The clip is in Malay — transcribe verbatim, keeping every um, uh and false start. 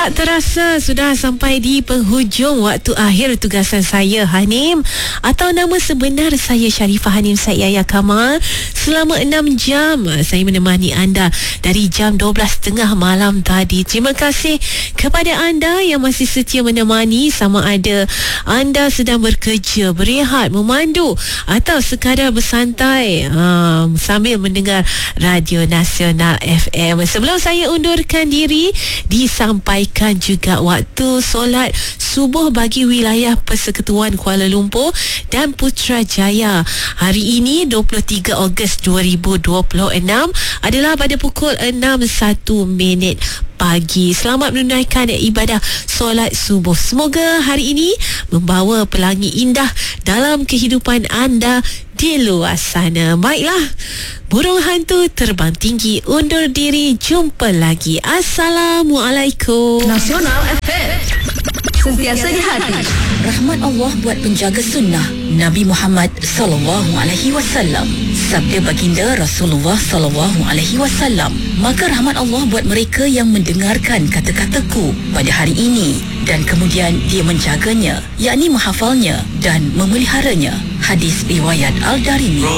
Tak terasa sudah sampai di penghujung waktu akhir tugasan saya, Hanim, atau nama sebenar saya Sharifah Hanim Said Yahya Kamal. Selama enam jam saya menemani anda dari jam dua belas tiga puluh malam tadi. Terima kasih kepada anda yang masih setia menemani, sama ada anda sedang bekerja, berehat, memandu atau sekadar bersantai um, sambil mendengar Radio Nasional F M. Sebelum saya undurkan diri, disampaikan juga waktu solat subuh bagi wilayah Persekutuan Kuala Lumpur dan Putrajaya. Hari ini dua puluh tiga Ogos dua ribu dua puluh enam adalah pada pukul enam satu minit pagi. Selamat menunaikan ibadah solat subuh. Semoga hari ini membawa pelangi indah dalam kehidupan anda di luar sana. Baiklah, burung hantu terbang tinggi undur diri. Jumpa lagi. Assalamualaikum. Nasional F M, sentiasa di hati. Rahmat Allah buat penjaga sunnah Nabi Muhammad sallallahu alaihi wasallam. Sabda baginda Rasulullah sallallahu alaihi wasallam, maka rahmat Allah buat mereka yang mendengarkan kata-kataku pada hari ini dan kemudian dia menjaganya, yakni menghafalnya dan memeliharanya. Hadis riwayat Al-Darimi.